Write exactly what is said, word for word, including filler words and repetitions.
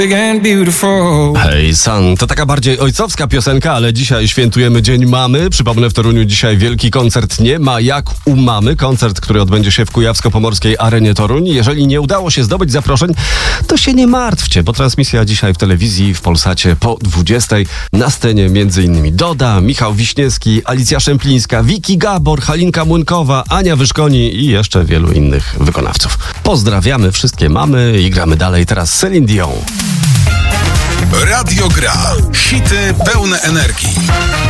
Hej San, to taka bardziej ojcowska piosenka, ale dzisiaj świętujemy Dzień Mamy. Przypomnę, w Toruniu dzisiaj wielki koncert Nie ma jak u mamy. Koncert, który odbędzie się w Kujawsko-Pomorskiej Arenie Toruń. Jeżeli nie udało się zdobyć zaproszeń, to się nie martwcie, bo transmisja dzisiaj w telewizji, w Polsacie po dwudziestej. Na scenie między innymi Doda, Michał Wiśniewski, Alicja Szemplińska, Wiki Gabor, Halinka Młynkowa, Ania Wyszkoni i jeszcze wielu innych wykonawców. Pozdrawiamy wszystkie mamy i gramy dalej. Teraz Celine Dion. Radio Gra. Hity pełne energii.